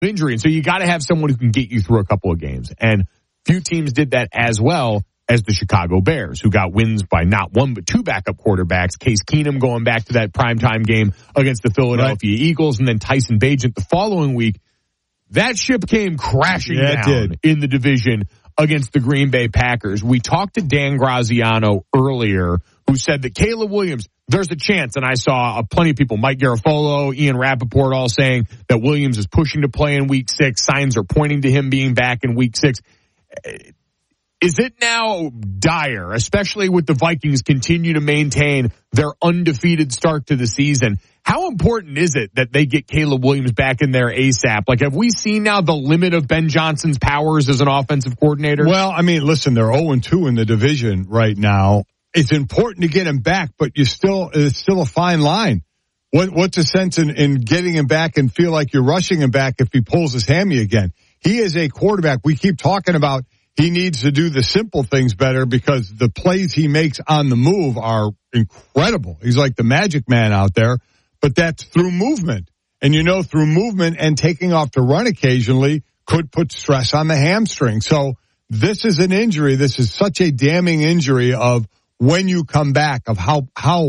injury. And so you got to have someone who can get you through a couple of games. And few teams did that as well as the Chicago Bears, who got wins by not one but two backup quarterbacks. Case Keenum going back to that primetime game against the Philadelphia Eagles, and then Tyson Bagent the following week. That ship came crashing down in the division against the Green Bay Packers. We talked to Dan Graziano earlier, who said that Caleb Williams, there's a chance, and I saw plenty of people, Mike Garafolo, Ian Rappaport, all saying that Williams is pushing to play in Week 6. Signs are pointing to him being back in Week 6. Is it now dire, especially with the Vikings continue to maintain their undefeated start to the season? How important is it that they get Caleb Williams back in there ASAP? Like, have we seen now the limit of Ben Johnson's powers as an offensive coordinator? Well, I mean, listen, they're 0-2 in the division right now. It's important to get him back, but it's still a fine line. What's the sense in getting him back and feel like you're rushing him back if he pulls his hammy again? He is a quarterback. We keep talking about he needs to do the simple things better because the plays he makes on the move are incredible. He's like the magic man out there, but that's through movement. And through movement and taking off to run occasionally could put stress on the hamstring. So this is an injury. This is such a damning injury of when you come back, of how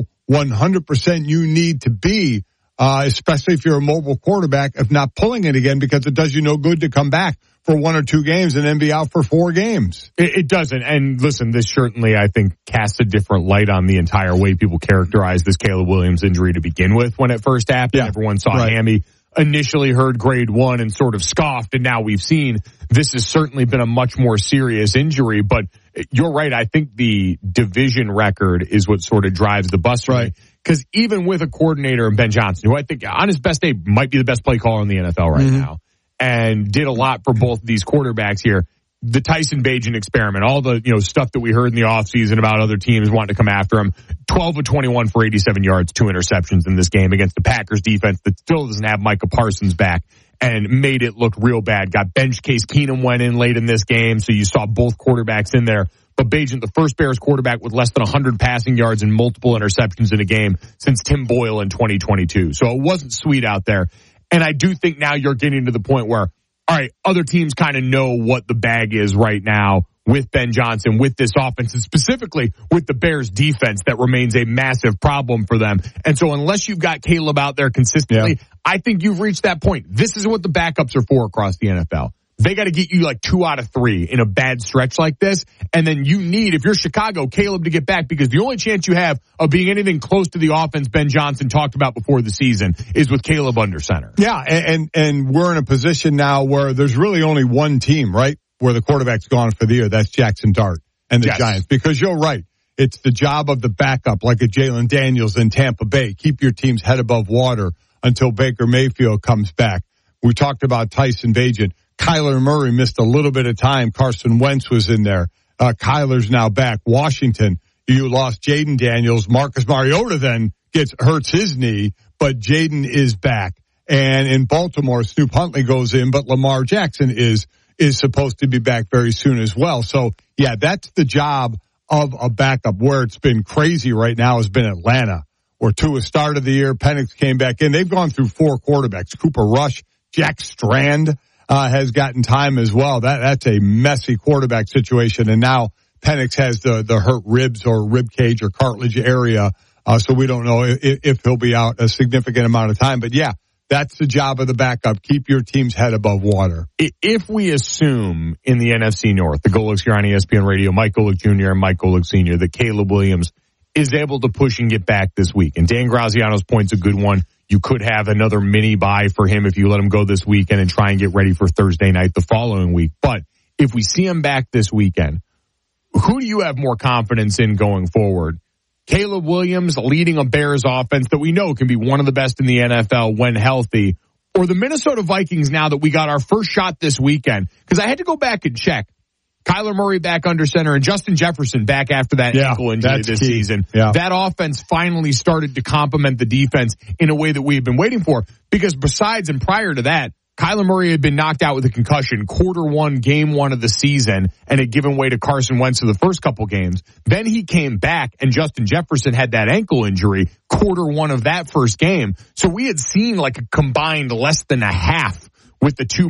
100% you need to be, especially if you're a mobile quarterback, of not pulling it again, because it does you no good to come back for 1 or 2 games and then be out for 4 games. It doesn't. And listen, this certainly, I think, casts a different light on the entire way people characterize this Caleb Williams injury to begin with when it first happened. Yeah, everyone saw hammy, initially heard grade 1 and sort of scoffed, and now we've seen this has certainly been a much more serious injury. But you're right. I think the division record is what sort of drives the bus for me. Because even with a coordinator, Ben Johnson, who I think on his best day might be the best play caller in the NFL right now, and did a lot for both of these quarterbacks here, the Tyson Bagent experiment, all the stuff that we heard in the offseason about other teams wanting to come after him, 12 of 21 for 87 yards, 2 interceptions in this game against the Packers defense that still doesn't have Micah Parsons back, and made it look real bad. Got benched. Case Keenum went in late in this game, so you saw both quarterbacks in there. But Bagent, the first Bears quarterback with less than 100 passing yards and multiple interceptions in a game since Tim Boyle in 2022. So it wasn't sweet out there. And I do think now you're getting to the point where, all right, other teams kind of know what the bag is right now with Ben Johnson, with this offense, and specifically with the Bears defense that remains a massive problem for them. And so unless you've got Caleb out there consistently, I think you've reached that point. This is what the backups are for across the NFL. They got to get you like 2 out of 3 in a bad stretch like this. And then you need, if you're Chicago, Caleb to get back, because the only chance you have of being anything close to the offense Ben Johnson talked about before the season is with Caleb under center. Yeah, and we're in a position now where there's really only one team, right, where the quarterback's gone for the year. That's Jackson Dart and the Giants. Because you're right. It's the job of the backup, like a Jalen Daniels in Tampa Bay. Keep your team's head above water until Baker Mayfield comes back. We talked about Tyson Bagent. Kyler Murray missed a little bit of time. Carson Wentz was in there. Kyler's now back. Washington, you lost Jaden Daniels. Marcus Mariota then hurts his knee, but Jaden is back. And in Baltimore, Snoop Huntley goes in, but Lamar Jackson is supposed to be back very soon as well. So, yeah, that's the job of a backup. Where it's been crazy right now has been Atlanta, where Tua started the year. Penix came back in. They've gone through 4 quarterbacks. Cooper Rush, Jack Strand has gotten time as well. That's a messy quarterback situation. And now Penix has the hurt ribs or rib cage or cartilage area. So we don't know if he'll be out a significant amount of time. But yeah, that's the job of the backup. Keep your team's head above water. If we assume in the NFC North, the Golics here on ESPN Radio, Mike Golic Jr. and Mike Golic Sr., that Caleb Williams is able to push and get back this week. And Dan Graziano's point's a good one. You could have another mini bye for him if you let him go this weekend and try and get ready for Thursday night the following week. But if we see him back this weekend, who do you have more confidence in going forward? Caleb Williams leading a Bears offense that we know can be one of the best in the NFL when healthy, or the Minnesota Vikings now that we got our first shot this weekend? Because I had to go back and check. Kyler Murray back under center and Justin Jefferson back after that ankle injury this season. Yeah. That offense finally started to complement the defense in a way that we had been waiting for, because besides and prior to that, Kyler Murray had been knocked out with a concussion Q1, Game 1 of the season, and had given way to Carson Wentz in the first couple games. Then he came back, and Justin Jefferson had that ankle injury Q1 of that first game. So we had seen like a combined less than a half with the two